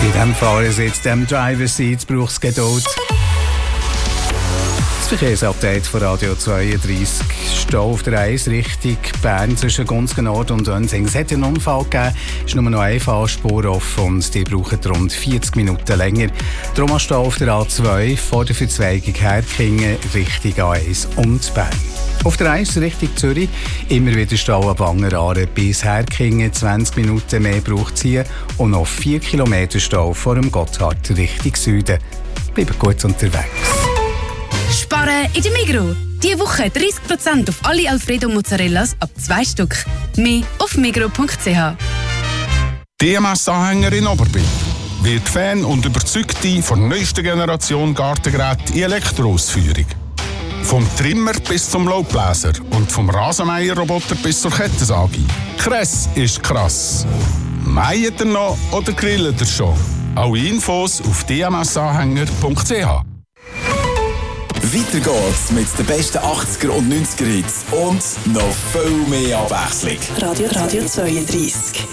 In diesem Fahrersitz, dem Driver's Seat, braucht es Geduld. Das Verkehrsupdate von Radio 32. Stau auf der 1 Richtung Bern zwischen Gunzgen-Nord und Önsing. Es hat einen Unfall gegeben, es ist nur noch eine Fahrspur offen und die brauchen rund 40 Minuten länger. Darum ist Stau auf der A2 vor der Verzweigung Herkingen Richtung A1 und Bern. Auf der 1 Richtung Zürich immer wieder Stau ab Wangeraaren bis Herkingen, 20 Minuten mehr braucht es hier und noch 4 Kilometer Stau vor dem Gotthard Richtung Süden. Bleibt gut unterwegs. Sparen in der Migros. Diese Woche 30% auf alle Alfredo Mozzarellas ab 2 Stück. Mehr auf migros.ch. DMS-Anhänger in Oberbiet wird Fan und Überzeugte von der neuesten Generation Gartengeräte in Elektroausführung. Vom Trimmer bis zum Laubbläser und vom Rasenmäherroboter bis zur Kettensäge. Kress ist krass. Mäht ihr noch oder grillt ihr schon? Alle Infos auf dmsanhänger.ch. Weiter geht's mit den besten 80er und 90er Hits und noch viel mehr Abwechslung. Radio 32.